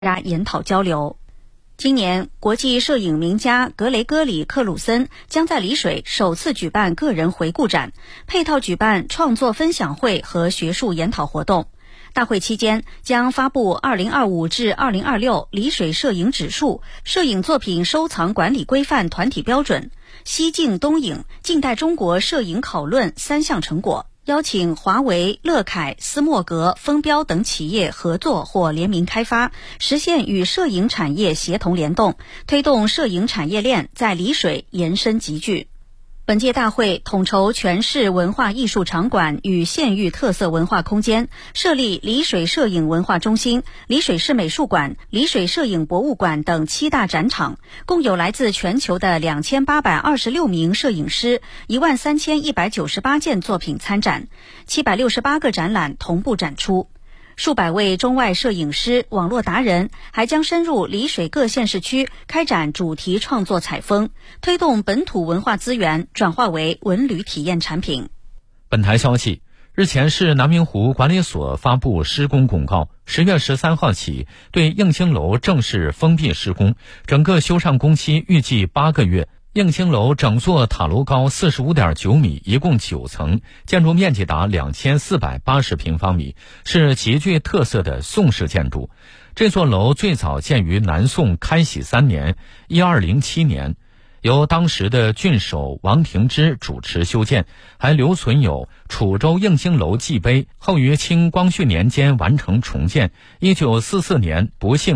研讨交流。今年，国际摄影名家格雷戈里·克鲁森将在丽水首次举办个人回顾展，配套举办创作分享会和学术研讨活动。大会期间将发布2025至2026丽水摄影指数、摄影作品收藏管理规范团体标准、西镜东影、近代中国摄影考论3项成果。邀请华为、乐凯、斯莫格、风标等企业合作或联名开发，实现与摄影产业协同联动，推动摄影产业链在丽水延伸集聚。本届大会统筹全市文化艺术场馆与县域特色文化空间，设立丽水摄影文化中心、丽水市美术馆、丽水摄影博物馆等7大展场，共有来自全球的2826名摄影师、13198件作品参展，768个展览同步展出。数百位中外摄影师、网络达人还将深入丽水各县市区开展主题创作采风，推动本土文化资源转化为文旅体验产品。 本台消息，日前市南明湖管理所发布施工公告，10月13号起对映星楼正式封闭施工，整个修缮工期预计8个月。映星楼整座塔楼高45.9米，一共9层，建筑面积达2480平方米，是极具特色的宋式建筑。这座楼最早建于南宋开禧3年1207年，由当时的郡守王廷之主持修建，还留存有楚州映星楼祭碑，后于清光绪年间完成重建。1944年不幸